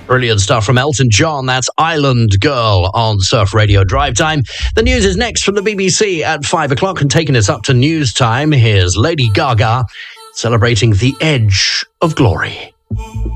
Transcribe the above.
Brilliant stuff from Elton John. That's Island Girl on Surf Radio Drive Time. The news is next from the BBC at 5 o'clock, and taking us up to news time, here's Lady Gaga celebrating the edge of glory.